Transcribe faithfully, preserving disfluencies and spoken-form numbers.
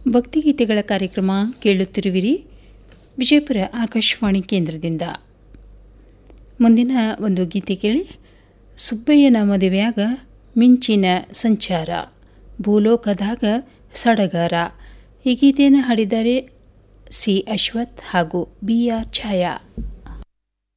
ಭಕ್ತಿಗೀತೆಗಳ ಕಾರ್ಯಕ್ರಮ ಕೇಳುತ್ತಿರುವಿರಿ ವಿಜಯಪುರ ಆಕಾಶವಾಣಿ ಕೇಂದ್ರದಿಂದ. ಮುಂದಿನ ಒಂದು ಗೀತೆ ಕೇಳಿ. ಸುಬ್ಬಯ್ಯನ ಮದುವೆಯಾಗ ಮಿಂಚಿನ ಸಂಚಾರ, ಭೂಲೋಕದಾಗ ಸಡಗರ. ಈ ಗೀತೆಯನ್ನು ಹಾಡಿದ್ದಾರೆ ಸಿ ಅಶ್ವಥ್ ಹಾಗೂ ಬಿ ಆರ್ ಛಾಯಾ.